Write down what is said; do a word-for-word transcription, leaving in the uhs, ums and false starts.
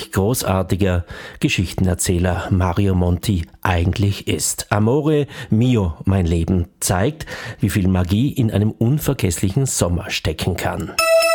welch großartiger Geschichtenerzähler Mario Monti eigentlich ist. Amore mio, mein Leben, zeigt, wie viel Magie in einem unvergesslichen Sommer stecken kann.